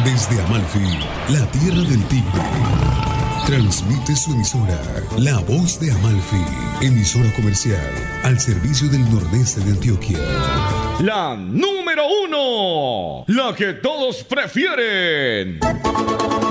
Desde Amalfi, la tierra del tigre, transmite su emisora, La Voz de Amalfi, emisora comercial al servicio del nordeste de Antioquia. La número 1, la que todos prefieren.